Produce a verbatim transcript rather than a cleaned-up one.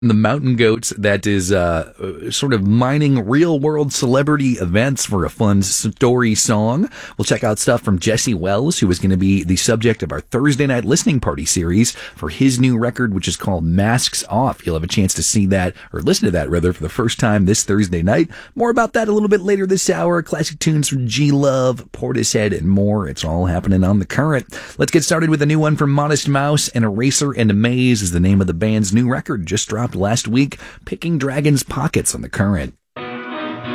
The Mountain Goats, that is uh, sort of mining real-world celebrity events for a fun story song. We'll check out stuff from Jesse Wells, who is going to be the subject of our Thursday night listening party series for his new record, which is called Masks Off. You'll have a chance to see that, or listen to that, rather, for the first time this Thursday night. More about that a little bit later this hour. Classic tunes from G-Love, Portishead, and more. It's all happening on The Current. Let's get started with a new one from Modest Mouse, and Eraser and Maze is the name of the band's new record, just dropped last week, Picking Dragons' Pockets on The Current.